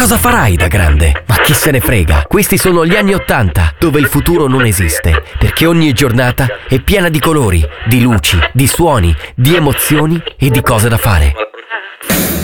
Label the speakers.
Speaker 1: Cosa farai da grande? Ma chi se ne frega? Questi sono gli anni '80, dove il futuro non esiste, perché ogni giornata è piena di colori, di luci, di suoni, di emozioni e di cose da fare.